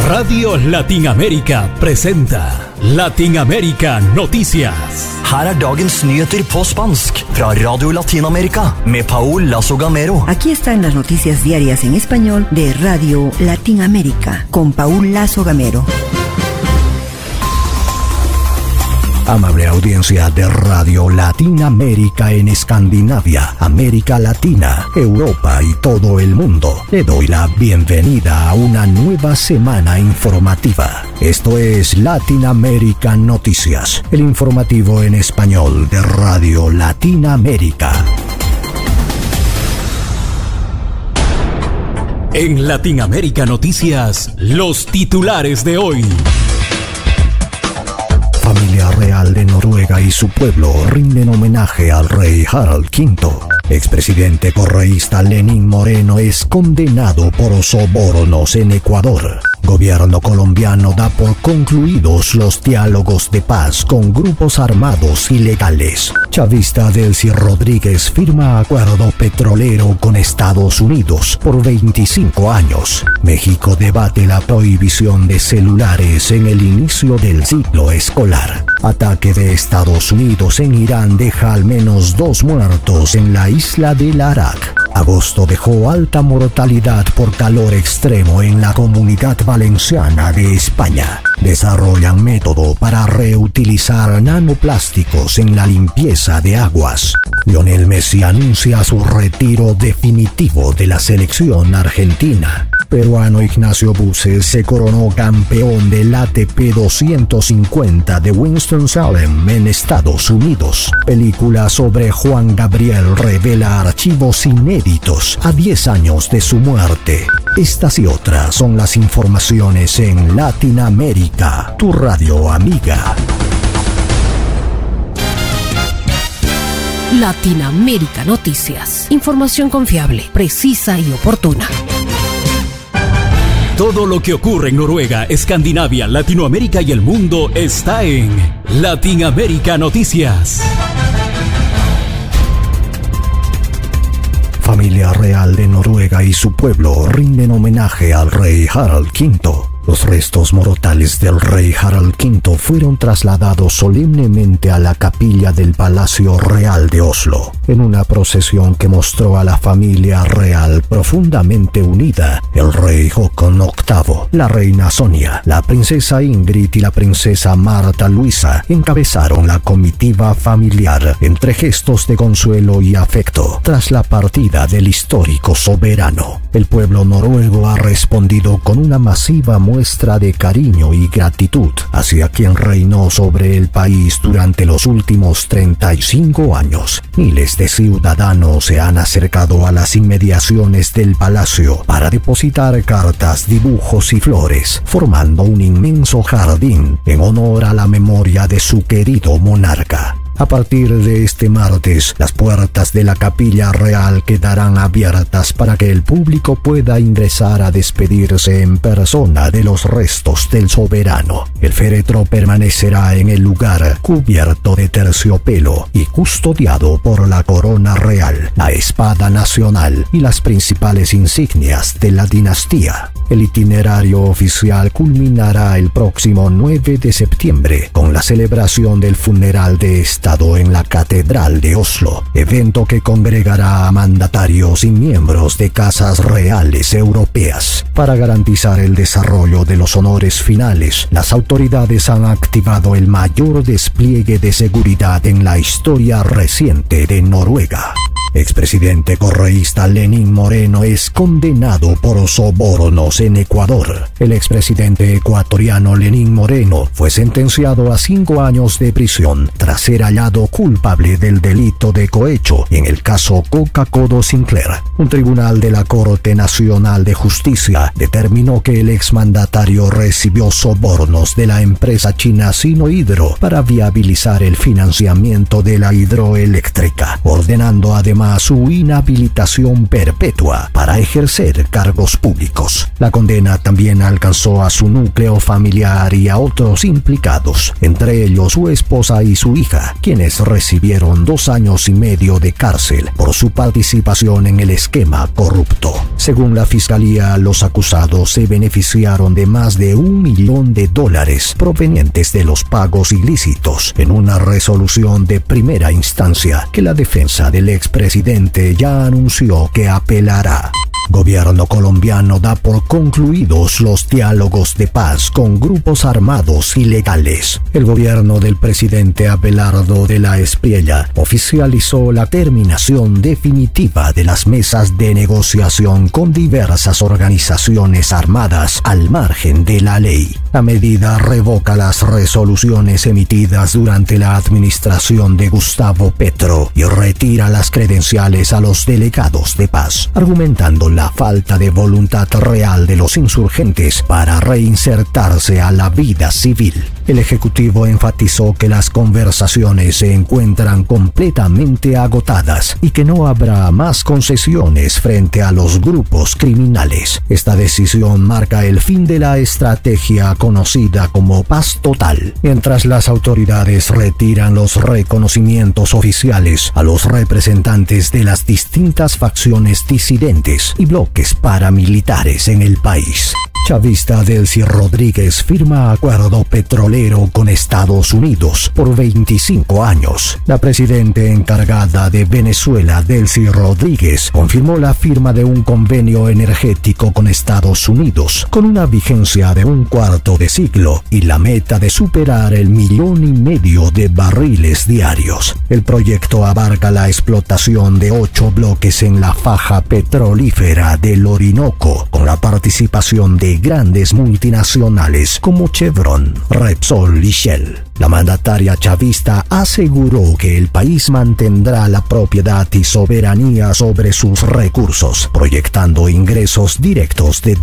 Radio Latinamérica presenta Latinamérica Noticias. Her dagens nyheter på spansk fra Radio Latinamerika med Paul Lazo Gamero. Aquí están las noticias diarias en español de Radio Latinamérica con Paul Lazo Gamero. Amable audiencia de Radio Latinamérica en Escandinavia, América Latina, Europa y todo el mundo. Le doy la bienvenida a una nueva semana informativa. Esto es Latinamérica Noticias, el informativo en español de Radio Latinamérica. En Latinamérica Noticias, los titulares de hoy. Familia real de Noruega y su pueblo rinden homenaje al rey Harald V. Expresidente correísta Lenín Moreno es condenado por sobornos en Ecuador. Gobierno colombiano da por concluidos los diálogos de paz con grupos armados ilegales. Chavista Delcy Rodríguez firma acuerdo petrolero con Estados Unidos por 25 años. México debate la prohibición de celulares en el inicio del ciclo escolar. Ataque de Estados Unidos en Irán deja al menos 2 muertos en la isla del Arak. Agosto dejó alta mortalidad por calor extremo en la Comunidad Valenciana de España. Desarrollan método para reutilizar nanoplásticos en la limpieza de aguas. Lionel Messi anuncia su retiro definitivo de la selección argentina. Peruano Ignacio Buses se coronó campeón del ATP 250 de Winston-Salem en Estados Unidos. Película sobre Juan Gabriel revela archivos inéditos a 10 años de su muerte. Estas y otras son las informaciones en Latinamérica, tu radio amiga. Latinamérica Noticias. Información confiable, precisa y oportuna. Todo lo que ocurre en Noruega, Escandinavia, Latinoamérica y el mundo está en Latinamérica Noticias. Familia real de Noruega y su pueblo rinden homenaje al rey Harald V. Los restos mortales del rey Harald V fueron trasladados solemnemente a la capilla del Palacio Real de Oslo, en una procesión que mostró a la familia real profundamente unida. El rey Håkon VIII, la reina Sonia, la princesa Ingrid y la princesa Marta Luisa encabezaron la comitiva familiar entre gestos de consuelo y afecto tras la partida del histórico soberano. El pueblo noruego ha respondido con una masiva muestra de cariño y gratitud hacia quien reinó sobre el país durante los últimos 35 años. Miles de ciudadanos se han acercado a las inmediaciones del palacio para depositar cartas, dibujos y flores, formando un inmenso jardín en honor a la memoria de su querido monarca. A partir de este martes, las puertas de la Capilla Real quedarán abiertas para que el público pueda ingresar a despedirse en persona de los restos del soberano. El féretro permanecerá en el lugar cubierto de terciopelo y custodiado por la corona real, la espada nacional y las principales insignias de la dinastía. El itinerario oficial culminará el próximo 9 de septiembre con la celebración del funeral de Estado en la Catedral de Oslo, evento que congregará a mandatarios y miembros de casas reales europeas. Para garantizar el desarrollo de los honores finales, las autoridades han activado el mayor despliegue de seguridad en la historia reciente de Noruega. Expresidente correísta Lenín Moreno es condenado por sobornos en Ecuador. El expresidente ecuatoriano Lenín Moreno fue sentenciado a 5 años de prisión tras ser hallado culpable del delito de cohecho en el caso Coca-Cola Sinclair. Un tribunal de la Corte Nacional de Justicia determinó que el exmandatario recibió sobornos de la empresa china Sinohydro para viabilizar el financiamiento de la hidroeléctrica, ordenando además reclama su inhabilitación perpetua para ejercer cargos públicos. La condena también alcanzó a su núcleo familiar y a otros implicados, entre ellos su esposa y su hija, quienes recibieron 2 años y medio de cárcel por su participación en el esquema corrupto. Según la fiscalía, los acusados se beneficiaron de más de $1 millón provenientes de los pagos ilícitos en una resolución de primera instancia que la defensa del expresidente ya anunció que apelará. Gobierno colombiano da por concluidos los diálogos de paz con grupos armados ilegales. El gobierno del presidente Abelardo de la Espriella oficializó la terminación definitiva de las mesas de negociación con diversas organizaciones armadas al margen de la ley. La medida revoca las resoluciones emitidas durante la administración de Gustavo Petro y retira las credenciales a los delegados de paz, argumentando la falta de voluntad real de los insurgentes para reinsertarse a la vida civil. El Ejecutivo enfatizó que las conversaciones se encuentran completamente agotadas y que no habrá más concesiones frente a los grupos criminales. Esta decisión marca el fin de la estrategia conocida como paz total, mientras las autoridades retiran los reconocimientos oficiales a los representantes de las distintas facciones disidentes y bloques paramilitares en el país. Chavista Delcy Rodríguez firma acuerdo petrolero con Estados Unidos por 25 años. La presidenta encargada de Venezuela, Delcy Rodríguez, confirmó la firma de un convenio energético con Estados Unidos con una vigencia de un cuarto de siglo y la meta de superar el 1,5 millones de barriles diarios. El proyecto abarca la explotación de 8 bloques en la faja petrolífera del Orinoco, con la participación de grandes multinacionales como Chevron, Repsol y Shell. La mandataria chavista aseguró que el país mantendrá la propiedad y soberanía sobre sus recursos, proyectando ingresos directos de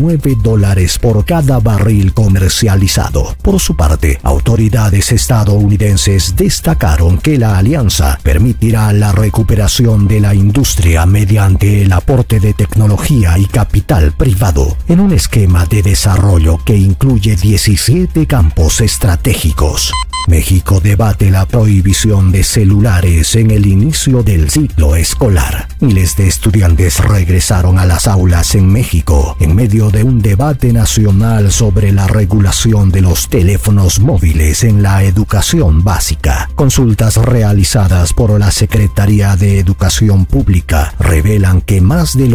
$19 por cada barril comercializado. Por su parte, autoridades estadounidenses destacaron que la alianza permitirá la recuperación de la industria mediante el aporte de tecnología y capital privado en un esquema de desarrollo que incluye 17 campos estratégicos. México debate la prohibición de celulares en el inicio del ciclo escolar. Miles de estudiantes regresaron a las aulas en México en medio de un debate nacional sobre la regulación de los teléfonos móviles en la educación básica. Consultas realizadas por la Secretaría de Educación Pública revelan que más del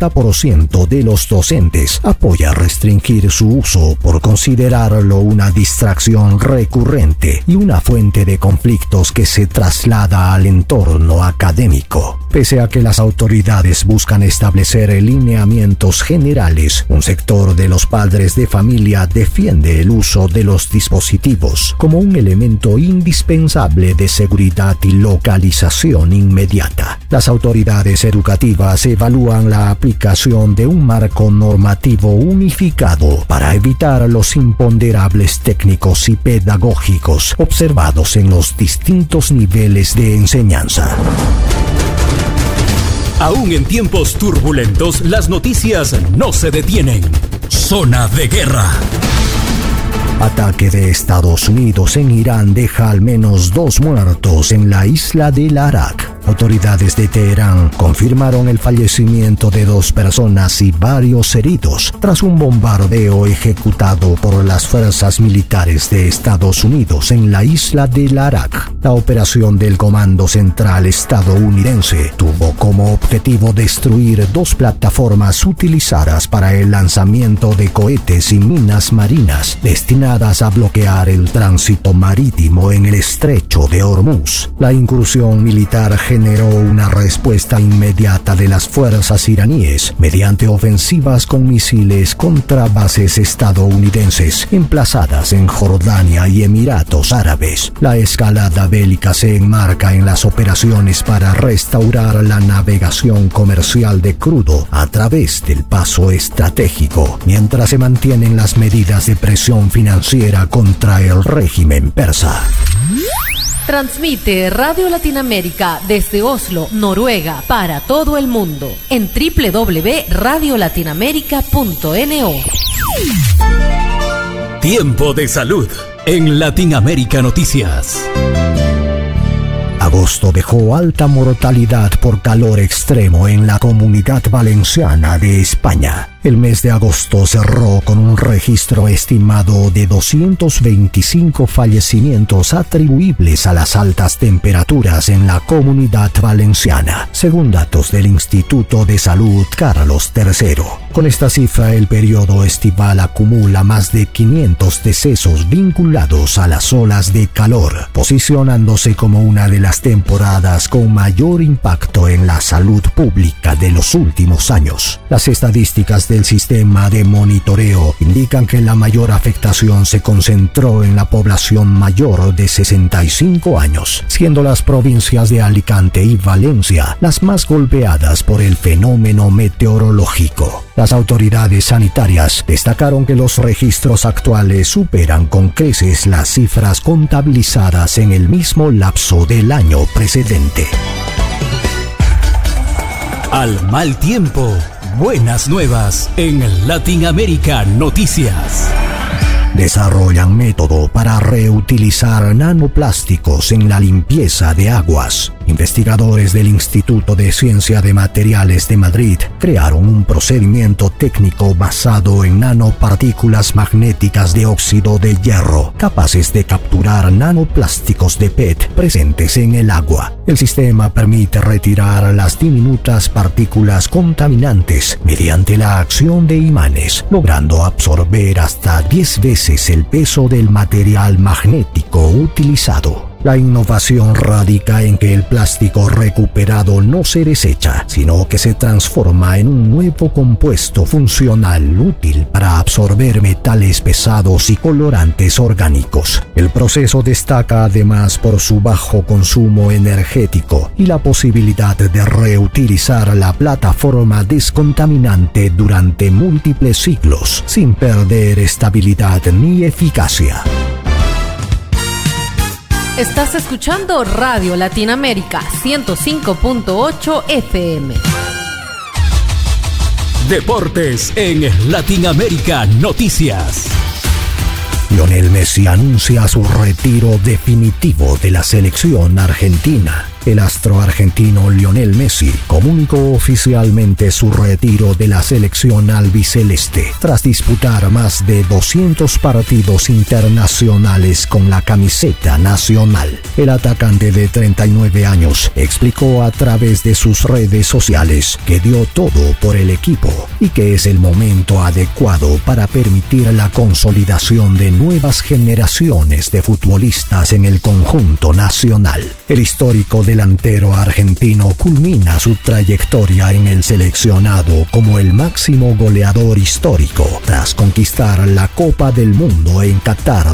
80% de los docentes apoya restringir su uso por considerarlo una distracción recurrente y una fuente de conflictos que se traslada al entorno académico. Pese a que las autoridades buscan establecer lineamientos generales, un sector de los padres de familia defiende el uso de los dispositivos como un elemento indispensable de seguridad y localización inmediata. Las autoridades educativas evalúan la aplicación de un marco normativo unificado para evitar los imponderables técnicos y pedagógicos observados en los distintos niveles de enseñanza. Aún en tiempos turbulentos, las noticias no se detienen. Zona de guerra. Ataque de Estados Unidos en Irán deja al menos 2 muertos en la isla del Arak. Autoridades de Teherán confirmaron el fallecimiento de 2 personas y varios heridos tras un bombardeo ejecutado por las fuerzas militares de Estados Unidos en la isla del Arak. La operación del Comando Central estadounidense tuvo como objetivo destruir 2 plataformas utilizadas para el lanzamiento de cohetes y minas marinas destinadas a bloquear el tránsito marítimo en el estrecho de Hormuz. La incursión militar generó una respuesta inmediata de las fuerzas iraníes mediante ofensivas con misiles contra bases estadounidenses emplazadas en Jordania y Emiratos Árabes. La escalada bélica se enmarca en las operaciones para restaurar la navegación comercial de crudo a través del paso estratégico, mientras se mantienen las medidas de presión financiera contra el régimen persa. Transmite Radio Latinoamérica desde Oslo, Noruega, para todo el mundo en www.radiolatinamerica.no. Tiempo de salud en Latinoamérica Noticias. Agosto dejó alta mortalidad por calor extremo en la Comunidad Valenciana de España. El mes de agosto cerró con un registro estimado de 225 fallecimientos atribuibles a las altas temperaturas en la Comunidad Valenciana, según datos del Instituto de Salud Carlos III. Con esta cifra, el periodo estival acumula más de 500 decesos vinculados a las olas de calor, posicionándose como una de las temporadas con mayor impacto en la salud pública de los últimos años. Las estadísticas del sistema de monitoreo indican que la mayor afectación se concentró en la población mayor de 65 años, siendo las provincias de Alicante y Valencia las más golpeadas por el fenómeno meteorológico. Las autoridades sanitarias destacaron que los registros actuales superan con creces las cifras contabilizadas en el mismo lapso del año precedente. Al mal tiempo, buenas nuevas en Latinoamérica Noticias. Desarrollan método para reutilizar nanoplásticos en la limpieza de aguas. Investigadores del Instituto de Ciencia de Materiales de Madrid crearon un procedimiento técnico basado en nanopartículas magnéticas de óxido de hierro, capaces de capturar nanoplásticos de PET presentes en el agua. El sistema permite retirar las diminutas partículas contaminantes mediante la acción de imanes, logrando absorber hasta 10 veces el peso del material magnético utilizado. La innovación radica en que el plástico recuperado no se desecha, sino que se transforma en un nuevo compuesto funcional útil para absorber metales pesados y colorantes orgánicos. El proceso destaca además por su bajo consumo energético y la posibilidad de reutilizar la plataforma descontaminante durante múltiples siglos, sin perder estabilidad ni eficacia. Estás escuchando Radio Latinoamérica 105.8 FM. Deportes en Latinoamérica Noticias. Lionel Messi anuncia su retiro definitivo de la selección argentina. El astro argentino Lionel Messi comunicó oficialmente su retiro de la selección albiceleste tras disputar más de 200 partidos internacionales con la camiseta nacional. El atacante de 39 años explicó a través de sus redes sociales que dio todo por el equipo y que es el momento adecuado para permitir la consolidación de nuevas generaciones de futbolistas en el conjunto nacional. El histórico delantero argentino culmina su trayectoria en el seleccionado como el máximo goleador histórico tras conquistar la Copa del Mundo en Qatar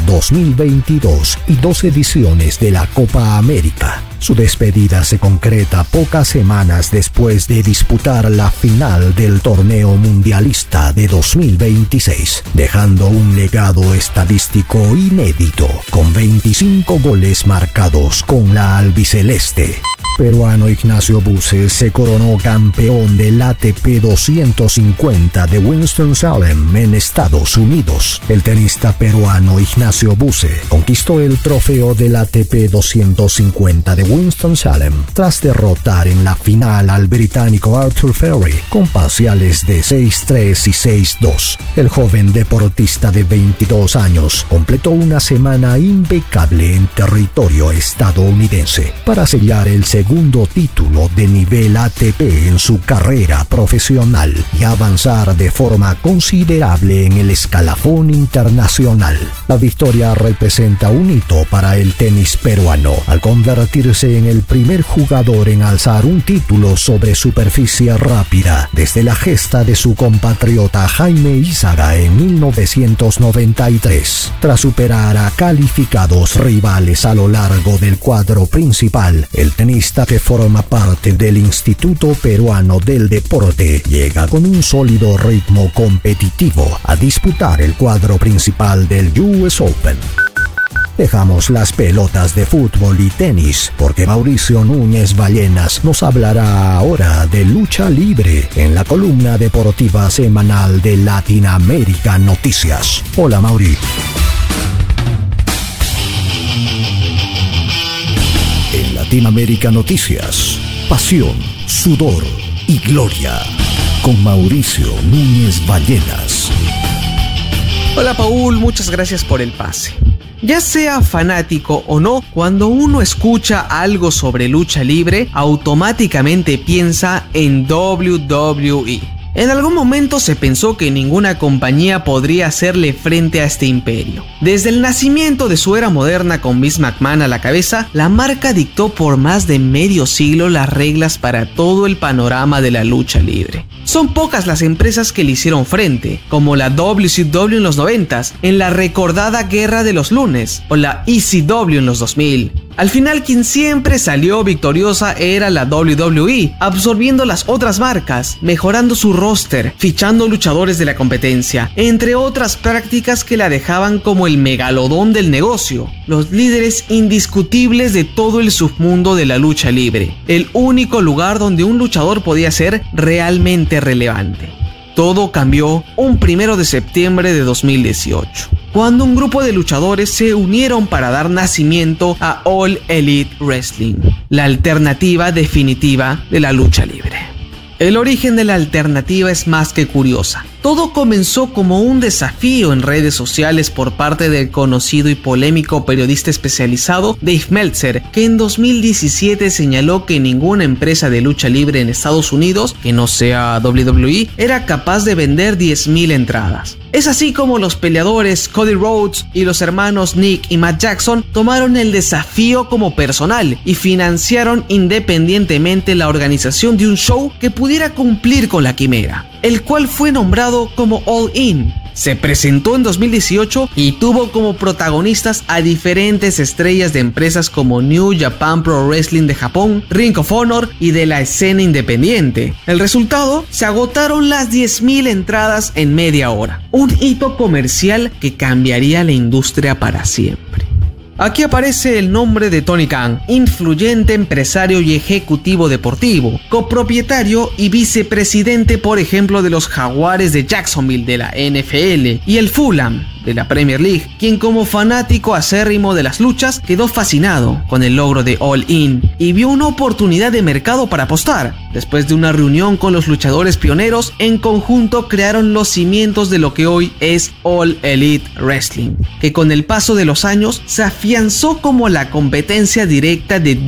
2022 y 2 ediciones de la Copa América. Su despedida se concreta pocas semanas después de disputar la final del torneo mundialista de 2026, dejando un legado estadístico inédito, con 25 goles marcados con la albiceleste. Peruano Ignacio Buse se coronó campeón del ATP 250 de Winston-Salem en Estados Unidos. El tenista peruano Ignacio Buse conquistó el trofeo del ATP 250 de Winston-Salem tras derrotar en la final al británico Arthur Ferry con parciales de 6-3 y 6-2. El joven deportista de 22 años completó una semana impecable en territorio estadounidense para sellar el segundo título de nivel ATP en su carrera profesional y avanzar de forma considerable en el escalafón internacional. La victoria representa un hito para el tenis peruano al convertirse en el primer jugador en alzar un título sobre superficie rápida desde la gesta de su compatriota Jaime Izaga en 1993. Tras superar a calificados rivales a lo largo del cuadro principal, el tenista que forma parte del Instituto Peruano del Deporte llega con un sólido ritmo competitivo a disputar el cuadro principal del US Open. Dejamos las pelotas de fútbol y tenis porque Mauricio Núñez Ballenas nos hablará ahora de lucha libre en la columna deportiva semanal de Latinoamérica Noticias. Hola, Mauri. En Latinoamérica Noticias, pasión, sudor y gloria. Con Mauricio Núñez Ballenas. Hola Paul, muchas gracias por el pase. Ya sea fanático o no, cuando uno escucha algo sobre lucha libre, automáticamente piensa en WWE. En algún momento se pensó que ninguna compañía podría hacerle frente a este imperio. Desde el nacimiento de su era moderna con Vince McMahon a la cabeza, la marca dictó por más de medio siglo las reglas para todo el panorama de la lucha libre. Son pocas las empresas que le hicieron frente, como la WCW en los 90s, en la recordada Guerra de los Lunes, o la ECW en los 2000. Al final, quien siempre salió victoriosa era la WWE, absorbiendo las otras marcas, mejorando su roster, fichando luchadores de la competencia, entre otras prácticas que la dejaban como el megalodón del negocio, los líderes indiscutibles de todo el submundo de la lucha libre, el único lugar donde un luchador podía ser realmente relevante. Todo cambió un 1 de septiembre de 2018, cuando un grupo de luchadores se unieron para dar nacimiento a All Elite Wrestling, la alternativa definitiva de la lucha libre. El origen de la alternativa es más que curiosa. Todo comenzó como un desafío en redes sociales por parte del conocido y polémico periodista especializado Dave Meltzer, que en 2017 señaló que ninguna empresa de lucha libre en Estados Unidos, que no sea WWE, era capaz de vender 10,000 entradas. Es así como los peleadores Cody Rhodes y los hermanos Nick y Matt Jackson tomaron el desafío como personal y financiaron independientemente la organización de un show que pudiera cumplir con la quimera, el cual fue nombrado como All In. Se presentó en 2018 y tuvo como protagonistas a diferentes estrellas de empresas como New Japan Pro Wrestling de Japón, Ring of Honor y de la escena independiente. El resultado, se agotaron las 10,000 entradas en media hora, un hito comercial que cambiaría la industria para siempre. Aquí aparece el nombre de Tony Khan, influyente empresario y ejecutivo deportivo, copropietario y vicepresidente, por ejemplo, de los Jaguares de Jacksonville de la NFL y el Fulham de la Premier League, quien como fanático acérrimo de las luchas quedó fascinado con el logro de All In y vio una oportunidad de mercado para apostar. Después de una reunión con los luchadores pioneros, en conjunto crearon los cimientos de lo que hoy es All Elite Wrestling, que con el paso de los años se afianzó como la competencia directa de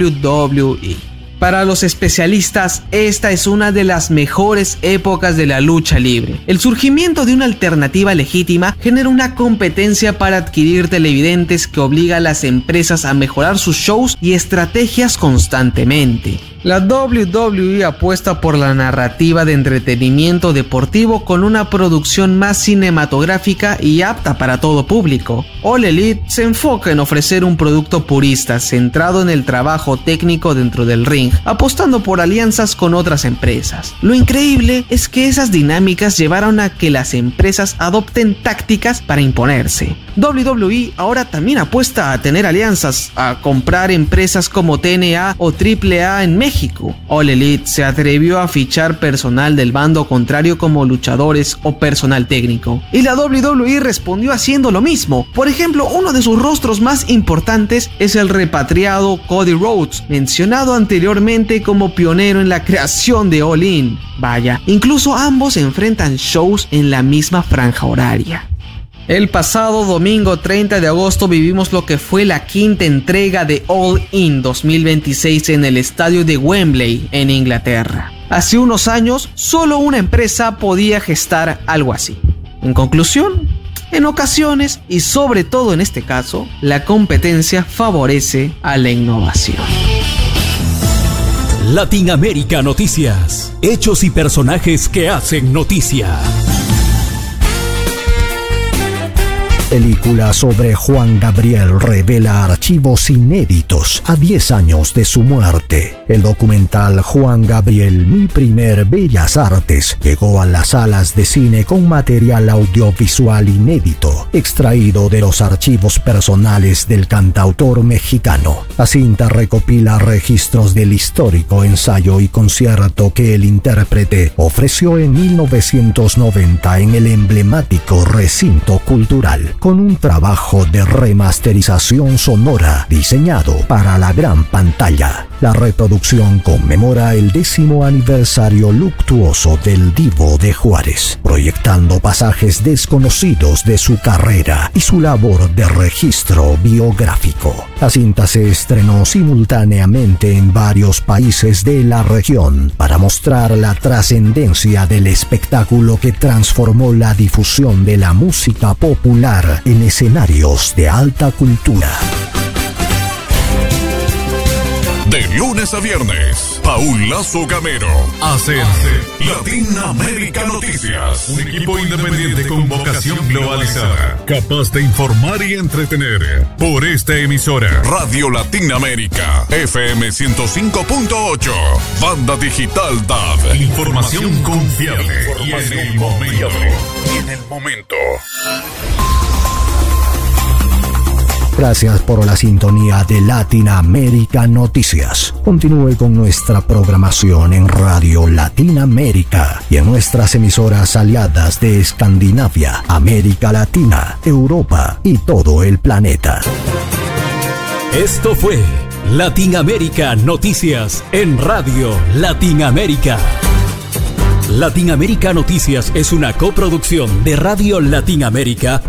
WWE. Para los especialistas, esta es una de las mejores épocas de la lucha libre. El surgimiento de una alternativa legítima genera una competencia para adquirir televidentes que obliga a las empresas a mejorar sus shows y estrategias constantemente. La WWE apuesta por la narrativa de entretenimiento deportivo con una producción más cinematográfica y apta para todo público. All Elite se enfoca en ofrecer un producto purista centrado en el trabajo técnico dentro del ring, apostando por alianzas con otras empresas. Lo increíble es que esas dinámicas llevaron a que las empresas adopten tácticas para imponerse. WWE ahora también apuesta a tener alianzas, a comprar empresas como TNA o AAA en México. All Elite se atrevió a fichar personal del bando contrario como luchadores o personal técnico, y la WWE respondió haciendo lo mismo. Por ejemplo, uno de sus rostros más importantes es el repatriado Cody Rhodes, mencionado anteriormente como pionero en la creación de All In. Vaya, incluso ambos enfrentan shows en la misma franja horaria. El pasado domingo 30 de agosto vivimos lo que fue la quinta entrega de All In 2026 en el estadio de Wembley, en Inglaterra. Hace unos años, solo una empresa podía gestar algo así. En conclusión, en ocasiones, y sobre todo en este caso, la competencia favorece a la innovación. Latinoamérica Noticias. Hechos y personajes que hacen noticia. película sobre Juan Gabriel revela archivos inéditos a 10 años de su muerte. El documental Juan Gabriel, mi primer Bellas Artes, llegó a las salas de cine con material audiovisual inédito, extraído de los archivos personales del cantautor mexicano. La cinta recopila registros del histórico ensayo y concierto que el intérprete ofreció en 1990 en el emblemático recinto cultural, con un trabajo de remasterización sonora diseñado para la gran pantalla. La reproducción conmemora el 10º aniversario luctuoso del Divo de Juárez, proyectando pasajes desconocidos de su carrera y su labor de registro biográfico. La cinta se estrenó simultáneamente en varios países de la región para mostrar la trascendencia del espectáculo que transformó la difusión de la música popular en escenarios de alta cultura. De lunes a viernes, Paul Lazo Gamero hace Latinoamérica Noticias. Un equipo independiente con vocación globalizada, capaz de informar y entretener. Por esta emisora, Radio Latinoamérica, FM 105.8, Banda Digital DAB. Información confiable y en el momento. Gracias por la sintonía de Latinoamérica Noticias. Continúe con nuestra programación en Radio Latinoamérica y en nuestras emisoras aliadas de Escandinavia, América Latina, Europa y todo el planeta. Esto fue Latinoamérica Noticias en Radio Latinoamérica. Latinoamérica Noticias es una coproducción de Radio Latinoamérica